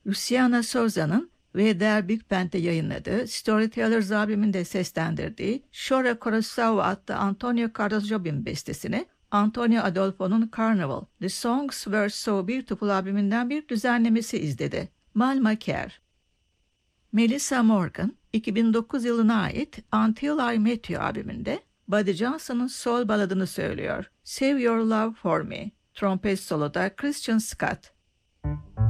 Luciana Souza'nın ve Der Big Band'de yayınladığı, Storytellers albümünde seslendirdiği Shora Kurosawa adlı Antonio Carlos Jobim bestesini Antonio Adolfo'nun Carnival, The Songs Were So Beautiful albümünden bir düzenlemesi izledi. Malma Care. Melissa Morgan, 2009 yılına ait Until I Met You albümünde Buddy Johnson'ın soul baladını söylüyor. Save Your Love For Me. Trompet soloda Christian Scott.